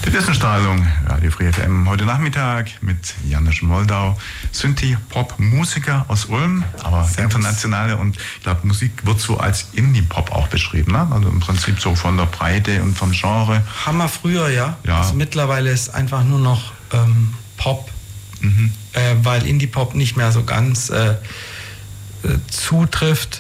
Die Wissensstrahlung, Radio Free FM, heute Nachmittag mit Janusz Moldau, Synthie-Pop-Musiker aus Ulm, aber internationale, und ich glaube, Musik wird so als Indie-Pop auch beschrieben, ne? Also im Prinzip so von der Breite und vom Genre. Haben wir früher, ja. Also mittlerweile ist einfach nur noch Pop, weil Indie-Pop nicht mehr so ganz zutrifft.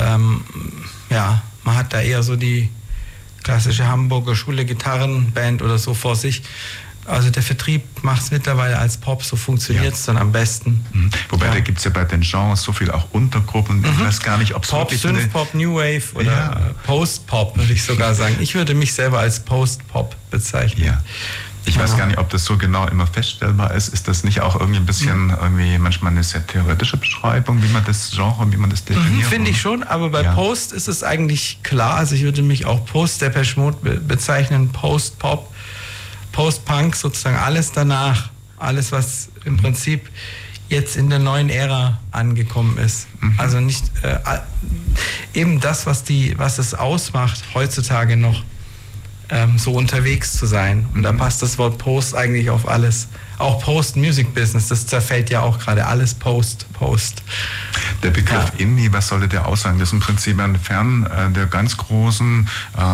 Man hat da eher so die klassische Hamburger Schule Gitarrenband oder so vor sich. Also der Vertrieb macht es mittlerweile als Pop, so funktioniert es dann am besten. Wobei da gibt es ja bei den Genres so viel auch Untergruppen. Ich weiß gar nicht, ob es Pop, Synthpop, New Wave oder Post-Pop, würde ich sogar sagen. Ich würde mich selber als Post-Pop bezeichnen. Ja. Ich weiß gar nicht, ob das so genau immer feststellbar ist. Ist das nicht auch irgendwie ein bisschen irgendwie manchmal eine sehr theoretische Beschreibung, wie man das Genre, wie man das definiert? Finde ich schon, aber bei Post ist es eigentlich klar. Also ich würde mich auch Post-Depeche Mode bezeichnen, Post-Pop, Post-Punk, sozusagen alles danach. Alles, was im Prinzip jetzt in der neuen Ära angekommen ist. Also nicht eben das, was es ausmacht, heutzutage noch so unterwegs zu sein. Und da passt das Wort Post eigentlich auf alles. Auch Post-Music-Business, das zerfällt ja auch gerade alles Post. Der Begriff Indie, was sollte der aussagen? Das ist im Prinzip fern der ganz großen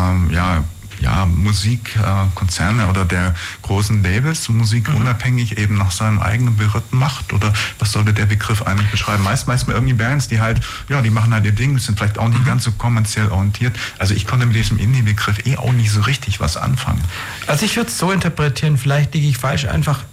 Musikkonzerne oder der großen Labels, Musik unabhängig eben nach seinem eigenen Beritt macht? Oder was sollte der Begriff eigentlich beschreiben? Meistens irgendwie Bands, die halt, die machen halt ihr Ding, sind vielleicht auch nicht ganz so kommerziell orientiert. Also ich konnte mit diesem Indie-Begriff auch nicht so richtig was anfangen. Also ich würde es so interpretieren, vielleicht liege ich falsch, einfach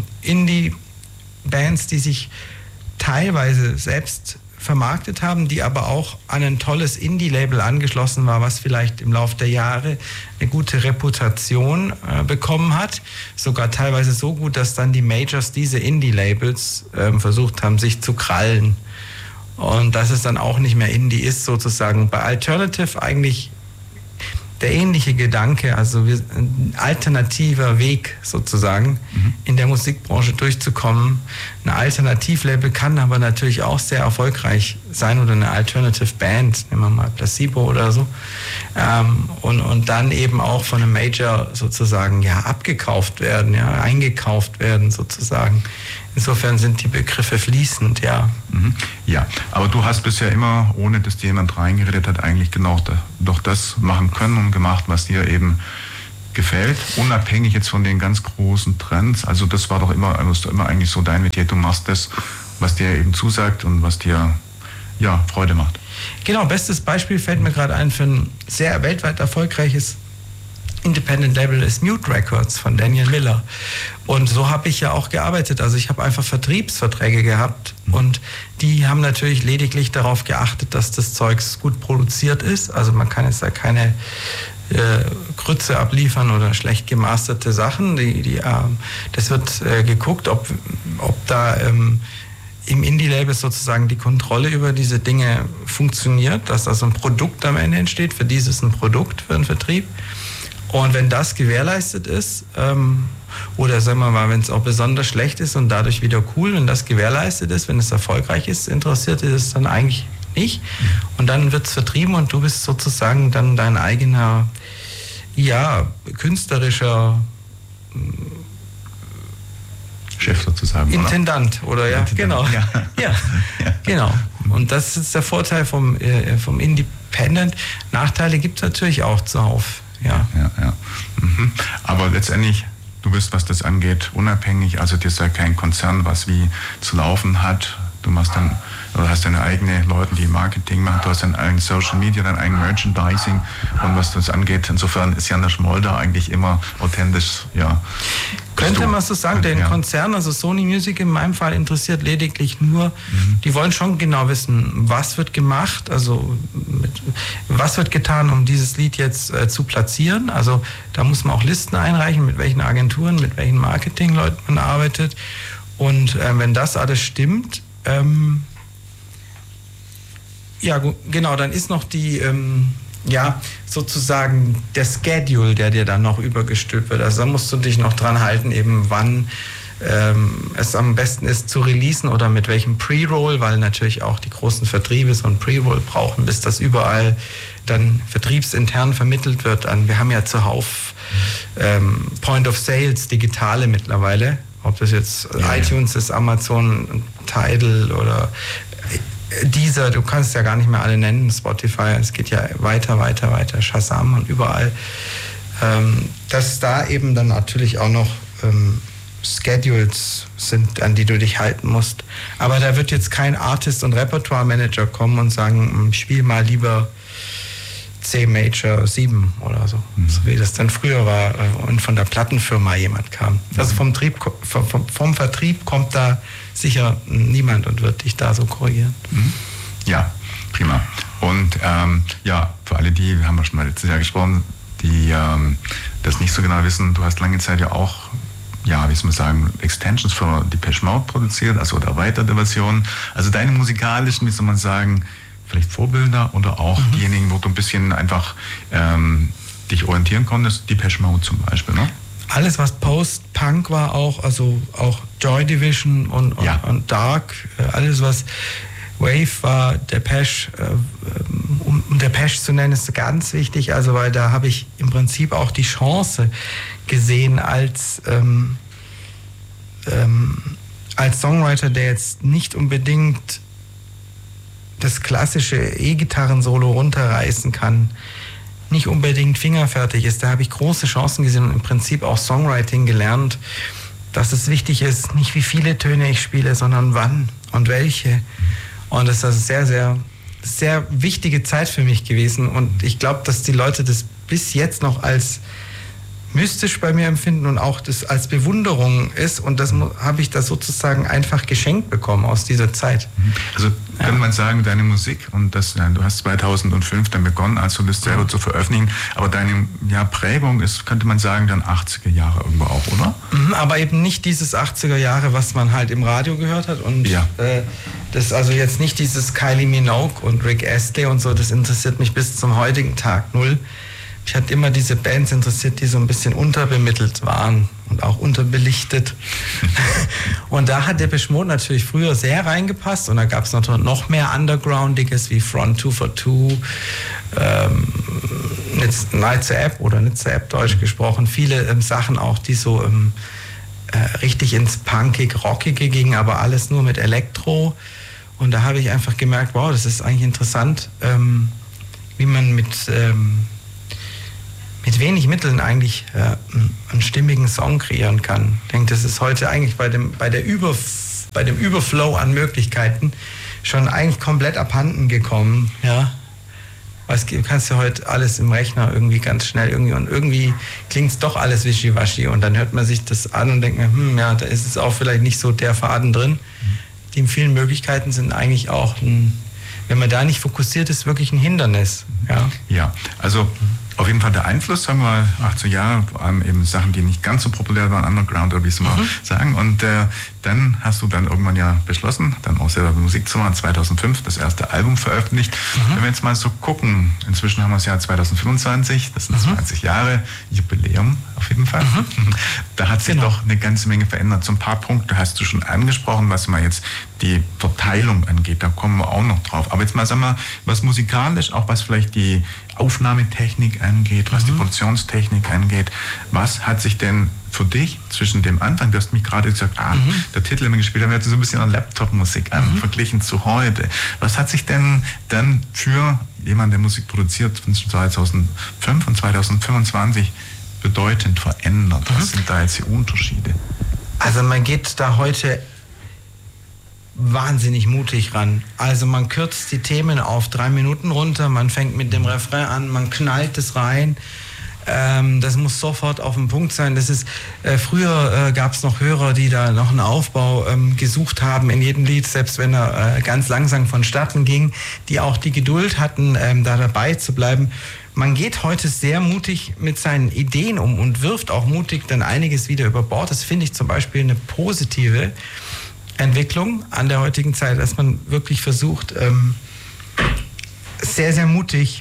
Indie-Bands, die sich teilweise selbst vermarktet haben, die aber auch an ein tolles Indie-Label angeschlossen war, was vielleicht im Laufe der Jahre eine gute Reputation bekommen hat. Sogar teilweise so gut, dass dann die Majors diese Indie-Labels versucht haben, sich zu krallen. Und dass es dann auch nicht mehr Indie ist, sozusagen. Bei Alternative eigentlich der ähnliche Gedanke, also ein alternativer Weg sozusagen in der Musikbranche durchzukommen. Ein Alternativlabel kann aber natürlich auch sehr erfolgreich sein oder eine Alternative Band, nehmen wir mal Placebo oder so. Und dann eben auch von einem Major sozusagen abgekauft werden, eingekauft werden sozusagen. Insofern sind die Begriffe fließend, Ja, aber du hast bisher immer, ohne dass dir jemand reingeredet hat, eigentlich genau doch das machen können und gemacht, was dir eben gefällt, unabhängig jetzt von den ganz großen Trends. Also das war doch immer eigentlich so dein Metier. Du machst das, was dir eben zusagt und was dir Freude macht. Genau, bestes Beispiel fällt mir gerade ein für ein sehr weltweit erfolgreiches Independent Label ist Mute Records von Daniel Miller. Und so habe ich ja auch gearbeitet. Also ich habe einfach Vertriebsverträge gehabt und die haben natürlich lediglich darauf geachtet, dass das Zeugs gut produziert ist. Also man kann jetzt da keine Grütze abliefern oder schlecht gemasterte Sachen. Das wird geguckt, ob da im Indie-Label sozusagen die Kontrolle über diese Dinge funktioniert, dass also ein Produkt am Ende entsteht. Für dieses ein Produkt, für den Vertrieb. Und wenn das gewährleistet ist, oder sagen wir mal, wenn es auch besonders schlecht ist und dadurch wieder cool, wenn das gewährleistet ist, wenn es erfolgreich ist, interessiert es dann eigentlich nicht. Und dann wird es vertrieben und du bist sozusagen dann dein eigener, künstlerischer Chef sozusagen. Intendant, oder genau. Genau. Und das ist der Vorteil vom Independent. Nachteile gibt es natürlich auch zuhauf. Aber letztendlich, du bist, was das angeht, unabhängig. Also das ist ja kein Konzern, was wie zu laufen hat. Du machst dann, oder hast deine eigenen Leute, die Marketing machen. Du hast dein eigenes Social Media, dein eigenes Merchandising. Und was das angeht, insofern ist Janusz Moldau eigentlich immer authentisch, Könnte man so sagen, den Konzern, also Sony Music in meinem Fall, interessiert lediglich nur, die wollen schon genau wissen, was wird gemacht, also was wird getan, um dieses Lied jetzt zu platzieren. Also da muss man auch Listen einreichen, mit welchen Agenturen, mit welchen Marketingleuten man arbeitet. Und wenn das alles stimmt, genau, dann ist noch die sozusagen der Schedule, der dir dann noch übergestülpt wird. Also da musst du dich noch dran halten, eben wann es am besten ist zu releasen oder mit welchem Pre-Roll, weil natürlich auch die großen Vertriebe so ein Pre-Roll brauchen, bis das überall dann vertriebsintern vermittelt wird. Wir haben ja zuhauf Point of Sales, digitale mittlerweile, ob das jetzt iTunes ist, Amazon, Tidal oder Deezer, du kannst ja gar nicht mehr alle nennen, Spotify, es geht ja weiter, Shazam und überall. Dass da eben dann natürlich auch noch Schedules sind, an die du dich halten musst. Aber da wird jetzt kein Artist- und Repertoire-Manager kommen und sagen, spiel mal lieber C Major 7 oder so. So wie das dann früher war und von der Plattenfirma jemand kam. Also vom Vertrieb kommt da sicher niemand und wird dich da so korrigieren. Ja, prima. Und für alle die, wir haben ja schon mal letztes Jahr gesprochen, die das nicht so genau wissen, du hast lange Zeit ja auch, wie soll man sagen, Extensions für Depeche Mode produziert, also oder erweiterte Versionen. Also deine musikalischen, wie soll man sagen, vielleicht Vorbilder oder auch diejenigen, wo du ein bisschen einfach dich orientieren konntest, Depeche Mode zum Beispiel, ne? Alles, was Post-Punk war auch, also auch Joy Division und Dark, alles, was Wave war, Depeche, um Depeche zu nennen, ist ganz wichtig, also weil da habe ich im Prinzip auch die Chance gesehen als Songwriter, der jetzt nicht unbedingt das klassische E-Gitarren-Solo runterreißen kann, nicht unbedingt fingerfertig ist. Da habe ich große Chancen gesehen und im Prinzip auch Songwriting gelernt, dass es wichtig ist, nicht wie viele Töne ich spiele, sondern wann und welche. Und das ist also sehr, sehr, sehr wichtige Zeit für mich gewesen. Und ich glaube, dass die Leute das bis jetzt noch als mystisch bei mir empfinden und auch das als Bewunderung ist. Und das habe ich da sozusagen einfach geschenkt bekommen aus dieser Zeit. Also kann man sagen, deine Musik, und du hast 2005 dann begonnen, als Solist selber zu veröffentlichen, aber deine Prägung ist, könnte man sagen, dann 80er Jahre irgendwo auch, oder? Aber eben nicht dieses 80er Jahre, was man halt im Radio gehört hat. Und das ist also jetzt nicht dieses Kylie Minogue und Rick Astley und so, das interessiert mich bis zum heutigen Tag null. Ich hatte immer diese Bands interessiert, die so ein bisschen unterbemittelt waren und auch unterbelichtet. Und da hat Depeche Mode natürlich früher sehr reingepasst und da gab es noch mehr Undergroundiges wie Front 242, Nitzer Ebb oder Nitzer Ebb deutsch gesprochen, viele Sachen auch, die so richtig ins Punkig-Rockige gingen, aber alles nur mit Elektro. Und da habe ich einfach gemerkt, wow, das ist eigentlich interessant, wie man mit wenig Mitteln eigentlich einen stimmigen Song kreieren kann. Ich denke, das ist heute eigentlich bei dem Überflow an Möglichkeiten schon eigentlich komplett abhanden gekommen. Ja? Weil du kannst ja heute alles im Rechner irgendwie ganz schnell irgendwie klingt es doch alles wischiwaschi und dann hört man sich das an und denkt mir, da ist es auch vielleicht nicht so der Faden drin. Die vielen Möglichkeiten sind eigentlich auch, wenn man da nicht fokussiert ist, wirklich ein Hindernis. Ja, also auf jeden Fall der Einfluss, sagen wir mal, 80 Jahre, vor allem eben Sachen, die nicht ganz so populär waren, Underground oder wie es mal sagen. Und dann hast du dann irgendwann beschlossen, dann auch selber Musik zu machen, 2005 das erste Album veröffentlicht. Wenn wir jetzt mal so gucken, inzwischen haben wir das Jahr 2025, das sind 20 Jahre, Jubiläum auf jeden Fall. Da hat sich doch eine ganze Menge verändert. So ein paar Punkte hast du schon angesprochen, was mal jetzt die Verteilung angeht, da kommen wir auch noch drauf. Aber jetzt mal, sagen wir, was musikalisch, auch was vielleicht die Aufnahmetechnik angeht, was die Produktionstechnik angeht, was hat sich denn für dich zwischen dem Anfang, du hast mich gerade gesagt, der Titel, den wir gespielt haben, hört sich so ein bisschen an Laptop-Musik an, verglichen zu heute. Was hat sich denn dann für jemanden, der Musik produziert, von 2005 und 2025 bedeutend verändert? Was sind da jetzt die Unterschiede? Also man geht da heute wahnsinnig mutig ran. Also man kürzt die Themen auf 3 Minuten runter, man fängt mit dem Refrain an, man knallt es rein. Das muss sofort auf den Punkt sein. Das ist früher gab es noch Hörer, die da noch einen Aufbau gesucht haben in jedem Lied, selbst wenn er ganz langsam vonstatten ging, die auch die Geduld hatten, da dabei zu bleiben. Man geht heute sehr mutig mit seinen Ideen um und wirft auch mutig dann einiges wieder über Bord. Das finde ich zum Beispiel eine positive Entwicklung an der heutigen Zeit, dass man wirklich versucht, sehr, sehr mutig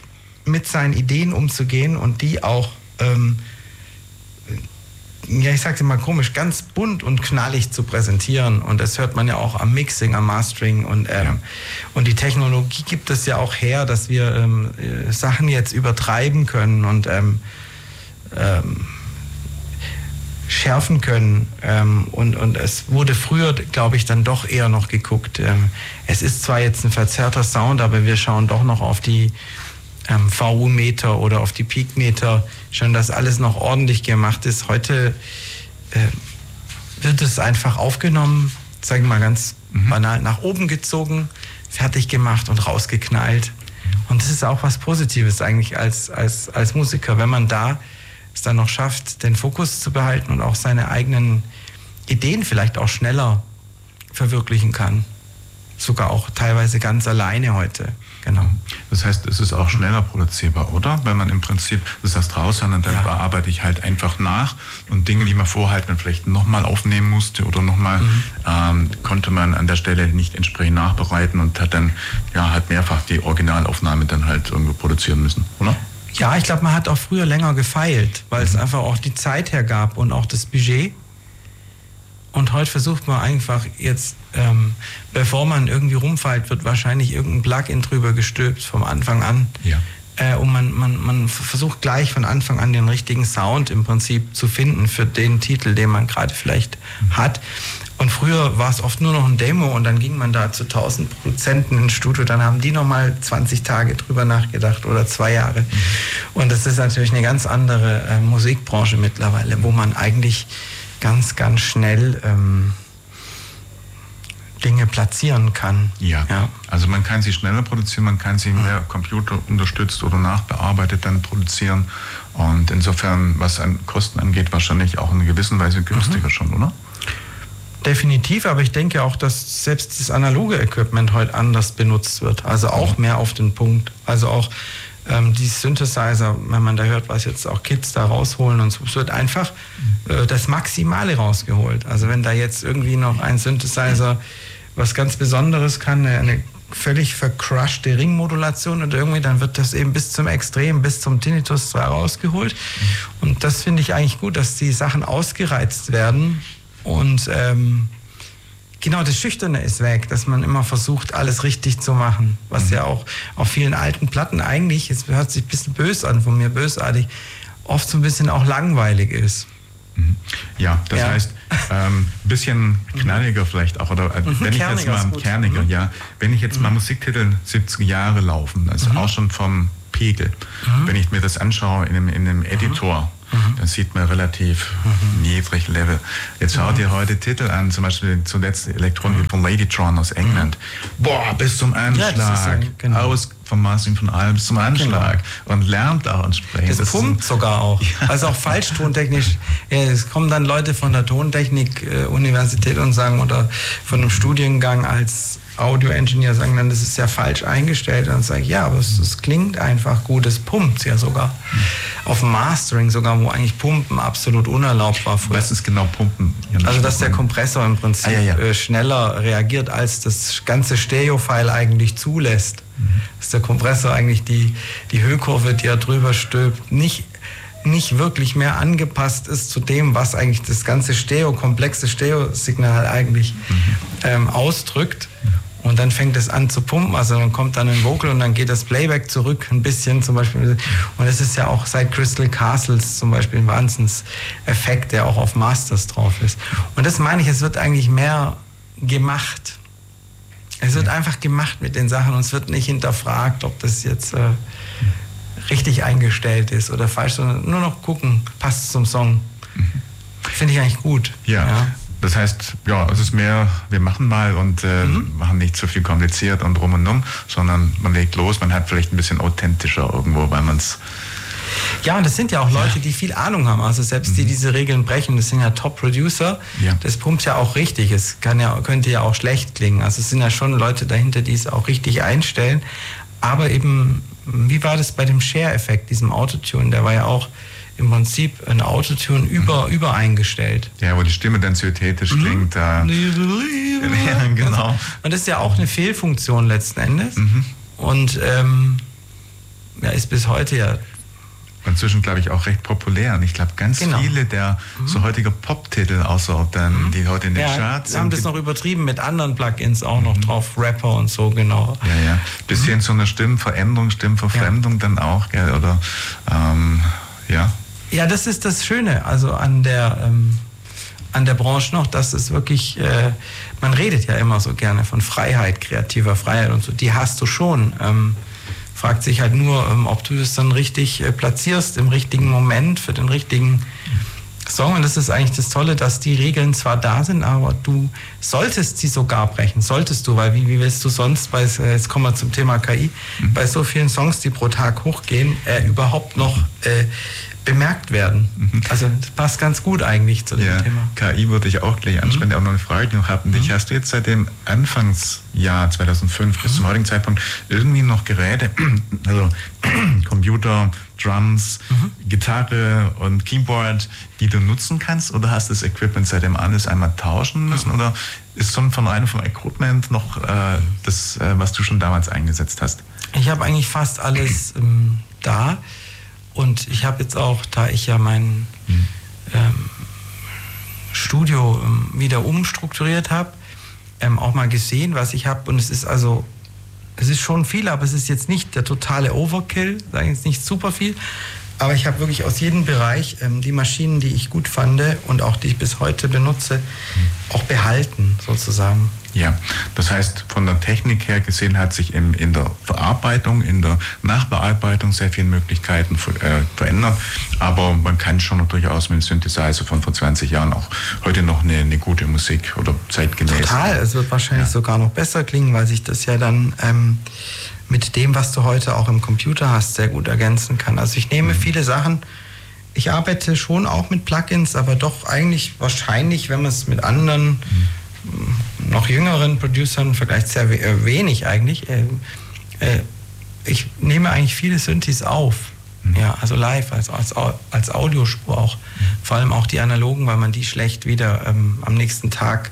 ja, ich sag's immer komisch, ganz bunt und knallig zu präsentieren. Und das hört man ja auch am Mixing, am Mastering. Und die Technologie gibt es ja auch her, dass wir Sachen jetzt übertreiben können und schärfen können. Und es wurde früher, glaube ich, dann doch eher noch geguckt. Es ist zwar jetzt ein verzerrter Sound, aber wir schauen doch noch auf die VU-Meter oder auf die Peak-Meter, schon, dass alles noch ordentlich gemacht ist. Heute wird es einfach aufgenommen, sage ich mal ganz banal, nach oben gezogen, fertig gemacht und rausgeknallt. Und das ist auch was Positives eigentlich als Musiker, wenn man da es dann noch schafft, den Fokus zu behalten und auch seine eigenen Ideen vielleicht auch schneller verwirklichen kann. Sogar auch teilweise ganz alleine heute. Genau. Das heißt, es ist auch schneller produzierbar, oder? Wenn man im Prinzip das erst raushört und dann bearbeite ich halt einfach nach und Dinge, die man vorher halt vielleicht nochmal aufnehmen musste oder nochmal, konnte man an der Stelle nicht entsprechend nachbereiten und hat dann halt mehrfach die Originalaufnahme dann halt irgendwo produzieren müssen, oder? Ja, ich glaube, man hat auch früher länger gefeilt, weil es einfach auch die Zeit hergab und auch das Budget. Und heute versucht man einfach jetzt, bevor man irgendwie rumfeilt, wird wahrscheinlich irgendein Plugin drüber gestülpt vom Anfang an. Ja. Und man versucht gleich von Anfang an den richtigen Sound im Prinzip zu finden für den Titel, den man gerade vielleicht hat. Und früher war es oft nur noch ein Demo und dann ging man da zu 1000 Produzenten ins Studio, dann haben die nochmal 20 Tage drüber nachgedacht oder 2 Jahre. Und das ist natürlich eine ganz andere Musikbranche mittlerweile, wo man eigentlich ganz, ganz schnell Dinge platzieren kann. Ja, also man kann sie schneller produzieren, man kann sie mehr computerunterstützt oder nachbearbeitet dann produzieren. Und insofern, was an Kosten angeht, wahrscheinlich auch in gewisser Weise günstiger schon, oder? Definitiv, aber ich denke auch, dass selbst das analoge Equipment heute anders benutzt wird. Also auch mehr auf den Punkt. Also auch die Synthesizer, wenn man da hört, was jetzt auch Kids da rausholen und so, es wird einfach das Maximale rausgeholt. Also wenn da jetzt irgendwie noch ein Synthesizer was ganz Besonderes kann, eine völlig vercrushte Ringmodulation oder irgendwie, dann wird das eben bis zum Extrem, bis zum Tinnitus 2 rausgeholt. Und das finde ich eigentlich gut, dass die Sachen ausgereizt werden. Und genau, das Schüchterne ist weg, dass man immer versucht, alles richtig zu machen. Was ja auch auf vielen alten Platten eigentlich, es hört sich ein bisschen böse an, von mir bösartig, oft so ein bisschen auch langweilig ist. Ja, das heißt, ein bisschen knalliger vielleicht auch, oder wenn ich jetzt mal kerniger, wenn ich jetzt mal Musiktitel 70er Jahre laufen, also auch schon vom Pegel, wenn ich mir das anschaue in einem Editor, dann sieht man relativ niedrig Level. Jetzt schaut ihr heute Titel an, zum Beispiel zuletzt Elektronik von Ladytron aus England. Boah, bis zum Anschlag. Vom Mastering von allem bis zum Anschlag. Und lernt auch entsprechend. Das pumpt sogar auch. Also auch falschtontechnisch. Es kommen dann Leute von der Tontechnik-Universität und sagen, oder von einem Studiengang als Audio-Engineer sagen dann, das ist ja falsch eingestellt. Und dann sage ich, ja, aber es klingt einfach gut, es pumpt ja sogar. Auf dem Mastering sogar, wo eigentlich Pumpen absolut unerlaubt war früher. Was ist genau Pumpen? Also, dass der Kompressor im Prinzip schneller reagiert, als das ganze Stereo-File eigentlich zulässt. Dass der Kompressor eigentlich die Höhekurve, die er drüber stülpt, nicht wirklich mehr angepasst ist zu dem, was eigentlich das ganze komplexe Stereo-Signal eigentlich ausdrückt. Und dann fängt es an zu pumpen, also dann kommt dann ein Vocal und dann geht das Playback zurück ein bisschen zum Beispiel. Und es ist ja auch seit Crystal Castles zum Beispiel ein Wahnsinns-Effekt, der auch auf Masters drauf ist. Und das meine ich, es wird eigentlich mehr gemacht. Es wird einfach gemacht mit den Sachen und es wird nicht hinterfragt, ob das jetzt richtig eingestellt ist oder falsch, sondern nur noch gucken, passt es zum Song. Finde ich eigentlich gut. Ja. Das heißt, es ist mehr, wir machen mal und machen nicht zu viel kompliziert und rum und um, sondern man legt los, man hat vielleicht ein bisschen authentischer irgendwo, weil man es... Ja, und das sind ja auch Leute, die viel Ahnung haben, also selbst die diese Regeln brechen, das sind ja Top-Producer, das pumpt ja auch richtig, es könnte ja auch schlecht klingen, also es sind ja schon Leute dahinter, die es auch richtig einstellen, aber eben, wie war das bei dem Share-Effekt, diesem Autotune, der war ja auch im Prinzip ein Autotune übereingestellt. Ja, wo die Stimme dann synthetisch klingt. Ja, genau. Und das ist ja auch eine Fehlfunktion letzten Endes. Und ist bis heute inzwischen, glaube ich, auch recht populär. Und ich glaube, ganz viele der so heutiger Pop-Titel, außer dann, die heute in den Charts sind. Wir haben das noch übertrieben mit anderen Plugins auch noch drauf, Rapper und so, genau. Ja. Bisschen so eine Stimmveränderung, Stimmverfremdung dann auch, gell? Oder, ja. Ja, das ist das Schöne, also an der Branche noch, dass es wirklich, man redet ja immer so gerne von Freiheit, kreativer Freiheit und so, die hast du schon. Fragt sich halt nur, ob du das dann richtig platzierst im richtigen Moment für den richtigen Song. Und das ist eigentlich das Tolle, dass die Regeln zwar da sind, aber du solltest sie sogar brechen, solltest du, weil wie willst du sonst, jetzt kommen wir zum Thema KI, bei so vielen Songs, die pro Tag hochgehen, überhaupt noch bemerkt werden. Also das passt ganz gut eigentlich zu dem Thema. KI würde ich auch gleich ansprechen, auch noch eine Frage, die noch hatten. Dich hast du jetzt seit dem Anfangsjahr 2005 bis zum heutigen Zeitpunkt irgendwie noch Geräte, also Computer, Drums, Gitarre und Keyboard, die du nutzen kannst, oder hast du das Equipment seitdem alles einmal tauschen müssen, oder ist so vom Equipment noch das, was du schon damals eingesetzt hast? Ich habe eigentlich fast alles da. Und ich habe jetzt auch, da ich ja mein Studio wieder umstrukturiert habe, auch mal gesehen, was ich habe. Und es ist schon viel, aber es ist jetzt nicht der totale Overkill, sagen jetzt nicht super viel. Aber ich habe wirklich aus jedem Bereich die Maschinen, die ich gut fand und auch die ich bis heute benutze, auch behalten sozusagen. Ja, das heißt, von der Technik her gesehen hat sich in der Verarbeitung, in der Nachbearbeitung sehr viele Möglichkeiten verändert. Aber man kann schon durchaus mit dem Synthesizer von vor 20 Jahren auch heute noch eine gute Musik oder zeitgemäß. Total, es wird wahrscheinlich sogar noch besser klingen, weil sich das ja dann mit dem, was du heute auch im Computer hast, sehr gut ergänzen kann. Also ich nehme viele Sachen, ich arbeite schon auch mit Plugins, aber doch eigentlich wahrscheinlich, wenn man es mit anderen noch jüngeren Producern vergleicht, sehr wenig eigentlich. Ich nehme eigentlich viele Synthes auf, ja, also live, als Audiospur auch. Vor allem auch die analogen, weil man die schlecht wieder am nächsten Tag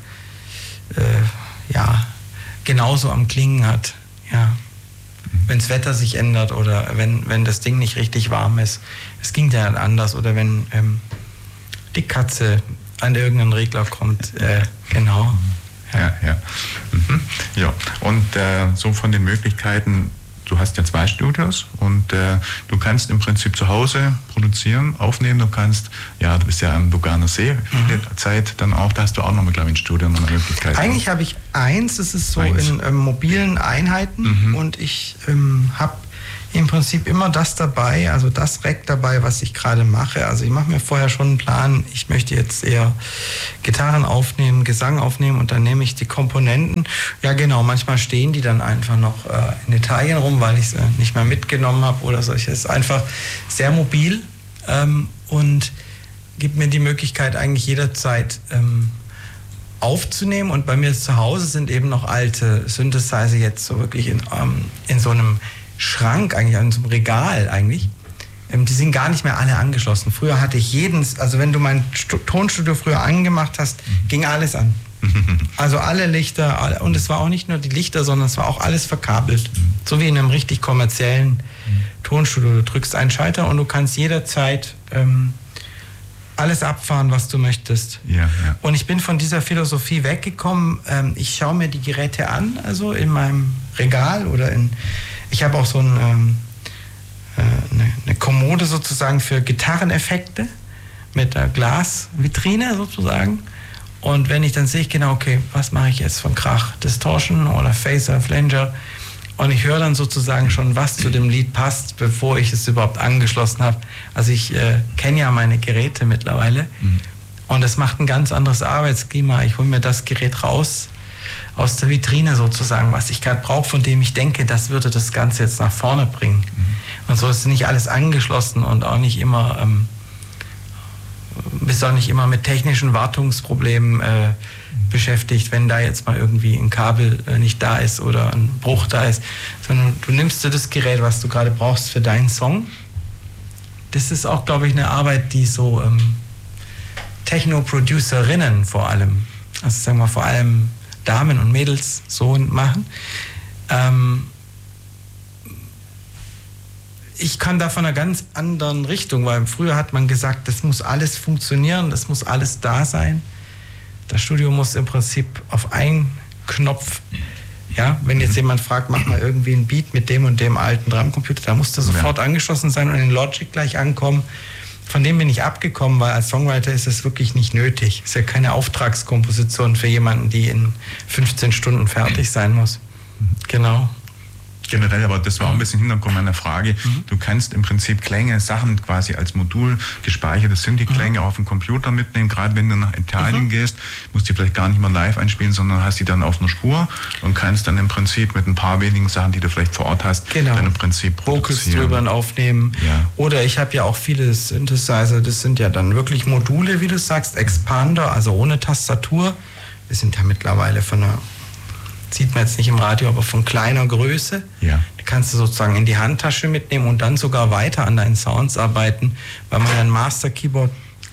genauso am Klingen hat. Ja. Wenn das Wetter sich ändert oder wenn das Ding nicht richtig warm ist. Es ging ja anders. Oder wenn die Katze an irgendeinen Regler kommt. Genau. Ja. Ja, und so von den Möglichkeiten, du hast ja 2 Studios und du kannst im Prinzip zu Hause produzieren, aufnehmen, du kannst, du bist ja am Lugano See viele Zeit dann auch, da hast du auch noch mal, glaube ich, ein Studio und eine Möglichkeit. Eigentlich habe ich eins, das ist so in mobilen Einheiten und ich habe im Prinzip immer das dabei, also das Rack dabei, was ich gerade mache. Also ich mache mir vorher schon einen Plan, ich möchte jetzt eher Gitarren aufnehmen, Gesang aufnehmen und dann nehme ich die Komponenten. Ja genau, manchmal stehen die dann einfach noch in Italien rum, weil ich sie nicht mehr mitgenommen habe oder so. Es ist einfach sehr mobil und gibt mir die Möglichkeit eigentlich jederzeit aufzunehmen. Und bei mir zu Hause sind eben noch alte Synthesizer jetzt so wirklich in so einem Schrank eigentlich, an so einem Regal eigentlich. Die sind gar nicht mehr alle angeschlossen. Früher hatte ich also wenn du mein Tonstudio früher angemacht hast, ging alles an. Also alle Lichter, und es war auch nicht nur die Lichter, sondern es war auch alles verkabelt. So wie in einem richtig kommerziellen Tonstudio. Du drückst einen Schalter und du kannst jederzeit alles abfahren, was du möchtest. Ja. Und ich bin von dieser Philosophie weggekommen. Ich schaue mir die Geräte an, also in meinem Regal oder ich habe auch so eine Kommode sozusagen für Gitarreneffekte mit einer Glasvitrine sozusagen. Und wenn ich dann sehe, okay, was mache ich jetzt von Krach? Distortion oder Phaser, Flanger? Und ich höre dann sozusagen schon, was zu dem Lied passt, bevor ich es überhaupt angeschlossen habe. Also ich kenne ja meine Geräte mittlerweile. Und das macht ein ganz anderes Arbeitsklima. Ich hole mir das Gerät raus aus der Vitrine sozusagen, was ich gerade brauche, von dem ich denke, das würde das Ganze jetzt nach vorne bringen. Und so ist nicht alles angeschlossen und auch nicht immer, bist auch nicht immer mit technischen Wartungsproblemen beschäftigt, wenn da jetzt mal irgendwie ein Kabel nicht da ist oder ein Bruch da ist, sondern du nimmst dir das Gerät, was du gerade brauchst für deinen Song. Das ist auch, glaube ich, eine Arbeit, die so Techno-Producerinnen vor allem, also sagen wir vor allem Damen und Mädels so machen. ich kann da von einer ganz anderen Richtung, weil früher hat man gesagt, das muss alles funktionieren, das muss alles da sein. Das Studio muss im Prinzip auf einen Knopf, ja, wenn jetzt jemand fragt, mach mal irgendwie ein Beat mit dem und dem alten Drumcomputer, da muss der sofort angeschlossen sein und in Logic gleich ankommen. Von dem bin ich abgekommen, weil als Songwriter ist es wirklich nicht nötig. Es ist ja keine Auftragskomposition für jemanden, die in 15 Stunden fertig sein muss. Genau. Generell, aber das war auch ein bisschen Hintergrund meiner Frage. Du kannst im Prinzip Klänge, Sachen quasi als Modul gespeicherte Synthi-Klänge auf dem Computer mitnehmen. Gerade wenn du nach Italien gehst, musst du die vielleicht gar nicht mehr live einspielen, sondern hast die dann auf einer Spur und kannst dann im Prinzip mit ein paar wenigen Sachen, die du vielleicht vor Ort hast, dann im Prinzip Vocals drüber aufnehmen. Ja. Oder ich habe ja auch viele Synthesizer, das sind ja dann wirklich Module, wie du sagst, Expander, also ohne Tastatur. Wir sind ja mittlerweile von einer, sieht man jetzt nicht im Radio, aber von kleiner Größe. Ja. Die kannst du sozusagen in die Handtasche mitnehmen und dann sogar weiter an deinen Sounds arbeiten, weil man ein Master Keyboard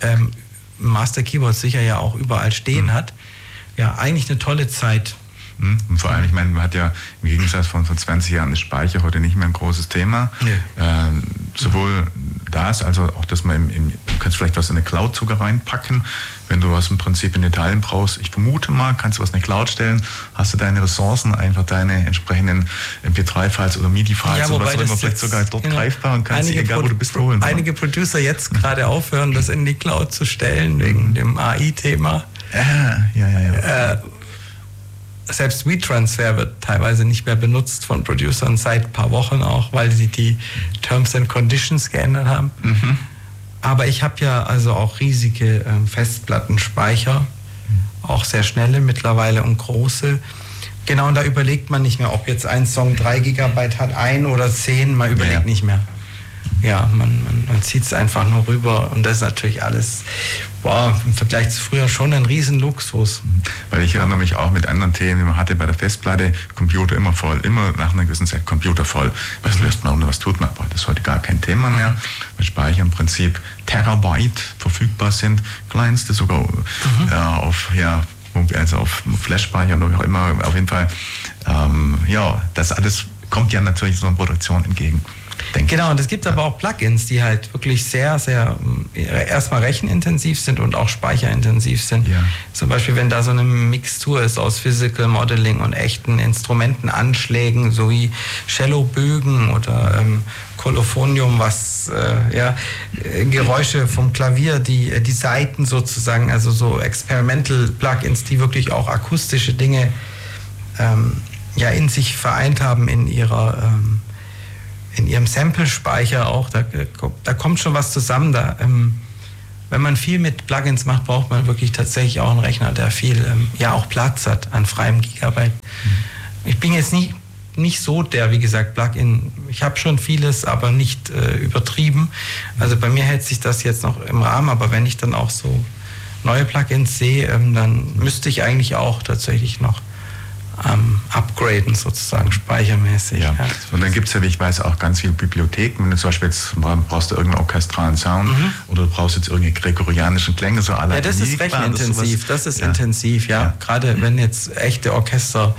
sicher ja auch überall stehen hat. Ja, eigentlich eine tolle Zeit. Und vor allem, ich meine, man hat ja im Gegensatz von vor 20 Jahren das Speicher heute nicht mehr ein großes Thema. Nee. Sowohl das, also auch, dass man du kannst vielleicht was in eine Cloud sogar reinpacken. Wenn du was im Prinzip in Italien brauchst, ich vermute mal, kannst du was in eine Cloud stellen, hast du deine Ressourcen, einfach deine entsprechenden MP3-Files oder MIDI-Files oder was auch immer, vielleicht sogar dort greifbar und kannst egal wo du bist, holen. Einige Producer jetzt gerade aufhören, das in die Cloud zu stellen, wegen dem AI-Thema. Selbst WeTransfer wird teilweise nicht mehr benutzt von Producern seit ein paar Wochen auch, weil sie die Terms and Conditions geändert haben. Aber ich habe ja also auch riesige Festplattenspeicher, auch sehr schnelle mittlerweile und große. Genau, und da überlegt man nicht mehr, ob jetzt ein Song 3 GB hat, 1 oder 10, man überlegt nicht mehr. Ja, man zieht es einfach nur rüber und das ist natürlich alles, im Vergleich zu früher schon ein Riesenluxus. Weil ich erinnere mich auch mit anderen Themen, man hatte bei der Festplatte Computer immer voll, immer nach einer gewissen Zeit Computer voll. Was löst man und was tut man? Aber das ist heute gar kein Thema mehr, weil Speicher im Prinzip Terabyte verfügbar sind, kleinste sogar auf Flash-Speicher oder wie auch immer, auf jeden Fall. Das alles kommt ja natürlich so einer Produktion entgegen. Genau, und es gibt aber auch Plugins, die halt wirklich sehr, sehr erstmal rechenintensiv sind und auch speicherintensiv sind. Ja. Zum Beispiel, wenn da so eine Mixtur ist aus Physical Modeling und echten Instrumentenanschlägen, sowie Cello-Bögen oder Kolophonium, was Geräusche vom Klavier, die Saiten sozusagen, also so Experimental Plugins, die wirklich auch akustische Dinge in sich vereint haben in ihrem Sample-Speicher auch, da kommt schon was zusammen. Wenn man viel mit Plugins macht, braucht man wirklich tatsächlich auch einen Rechner, der viel auch Platz hat an freiem Gigabyte. Ich bin jetzt nicht so der, wie gesagt, Plugin, ich habe schon vieles, aber nicht übertrieben. Also bei mir hält sich das jetzt noch im Rahmen, aber wenn ich dann auch so neue Plugins sehe, dann müsste ich eigentlich auch tatsächlich noch upgraden sozusagen, speichermäßig. Ja. Und dann gibt es ja, wie ich weiß, auch ganz viele Bibliotheken. Wenn du zum Beispiel jetzt brauchst du irgendeinen orchestralen Sound oder du brauchst jetzt irgendwelche gregorianischen Klänge, so alle. Ja, das ist rechenintensiv, das ist intensiv, ja. Gerade wenn jetzt echte Orchester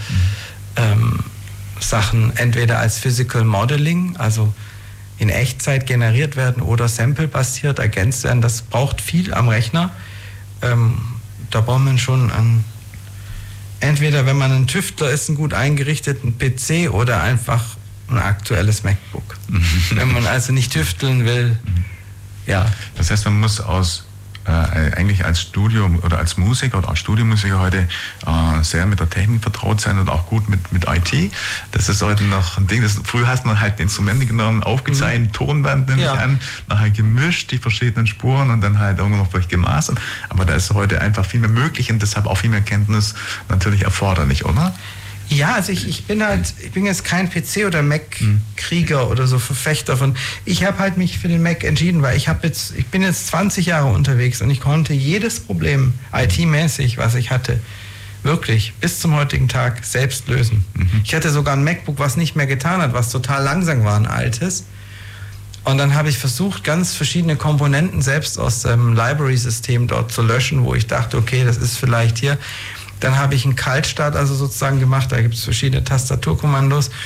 Sachen entweder als Physical Modeling, also in Echtzeit generiert werden oder Sample-basiert ergänzt werden, das braucht viel am Rechner. Da braucht man schon entweder, wenn man ein Tüftler ist, einen gut eingerichteten PC oder einfach ein aktuelles MacBook. Wenn man also nicht tüfteln will, Das heißt, man muss eigentlich als Studio oder als Musiker oder als Studiomusiker heute sehr mit der Technik vertraut sein und auch gut mit IT. Das ist heute noch ein Ding. Früher hast man halt Instrumente genommen, aufgezeichnet, Tonband nämlich an, nachher gemischt, die verschiedenen Spuren und dann halt irgendwo noch vielleicht gemastert. Aber da ist heute einfach viel mehr möglich und deshalb auch viel mehr Kenntnis natürlich erforderlich, oder? Ja, also ich bin jetzt kein PC- oder Mac-Krieger oder so Verfechter von. Ich habe halt mich für den Mac entschieden, weil ich bin jetzt 20 Jahre unterwegs und ich konnte jedes Problem IT-mäßig, was ich hatte, wirklich bis zum heutigen Tag selbst lösen. Ich hatte sogar ein MacBook, was nicht mehr getan hat, was total langsam war, ein altes. Und dann habe ich versucht, ganz verschiedene Komponenten selbst aus dem Library-System dort zu löschen, wo ich dachte, okay, das ist vielleicht hier. Dann habe ich einen Kaltstart also sozusagen gemacht, da gibt es verschiedene Tastaturkommandos.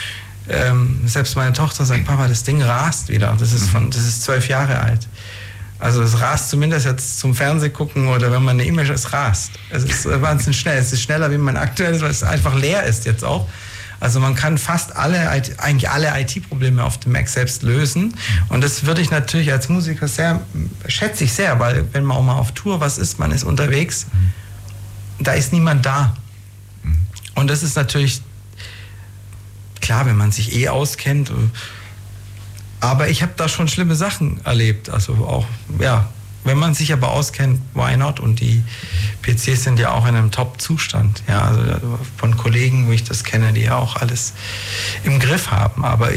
Selbst meine Tochter sagt, Papa, das Ding rast wieder. Das ist 12 Jahre alt. Also es rast zumindest jetzt zum Fernsehen gucken oder wenn man eine E-Mail schreibt, es rast. Es ist wahnsinnig schnell. Es ist schneller, wie mein aktuelles, weil es einfach leer ist jetzt auch. Also man kann fast eigentlich alle IT-Probleme auf dem Mac selbst lösen. Und das würde ich natürlich als Musiker schätze ich sehr, weil wenn man auch mal auf Tour was ist, man ist unterwegs, da ist niemand da. Und das ist natürlich klar, wenn man sich auskennt. Aber ich habe da schon schlimme Sachen erlebt. Also auch, ja, wenn man sich aber auskennt, why not? Und die PCs sind ja auch in einem Top-Zustand. Ja, also von Kollegen, wo ich das kenne, die ja auch alles im Griff haben. Aber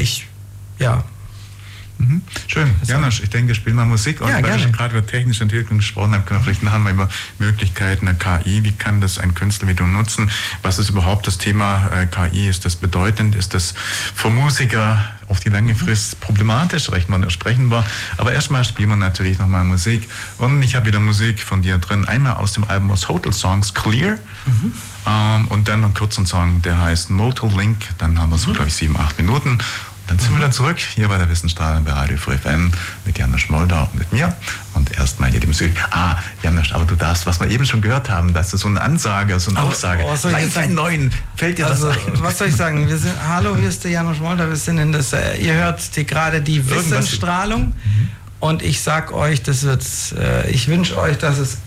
Schön. Janosch, ich denke, spielen wir Musik. Und weil wir schon gerade über technische Entwicklung gesprochen haben, können wir vielleicht nachher mal über Möglichkeiten der KI. Wie kann das ein Künstler wie du nutzen? Was ist überhaupt das Thema KI? Ist das bedeutend? Ist das für Musiker auf die lange Frist problematisch? Sprechen wir. Aber erstmal spielen wir natürlich nochmal Musik. Und ich habe wieder Musik von dir drin. Einmal aus dem Album aus Hotel Songs, Clear. Und dann einen kurzen Song, der heißt Motel Link. Dann haben wir so, glaube ich, 7-8 Minuten. Dann sind wir dann zurück, hier bei der Wissensstrahlung bei Radio Free FM mit Janosch Moldau und mit mir. Und erstmal hier die Musik. Janosch, aber du darfst, was wir eben schon gehört haben, dass du so eine Ansage, so eine Aussage. Einen neuen, fällt dir das ein? Was soll ich sagen? Hallo, hier ist der Janosch Moldau, wir sind in das, ihr hört gerade die Wissensstrahlung. Und ich sag euch, ich wünsche euch, dass es,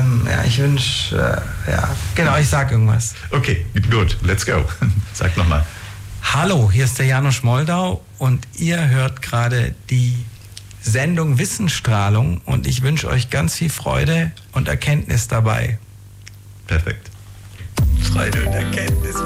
ich sag irgendwas. Okay, gut, let's go. Sag nochmal. Hallo, hier ist der Janosch Moldau und ihr hört gerade die Sendung Wissensstrahlung und ich wünsche euch ganz viel Freude und Erkenntnis dabei. Perfekt. Freude und Erkenntnis.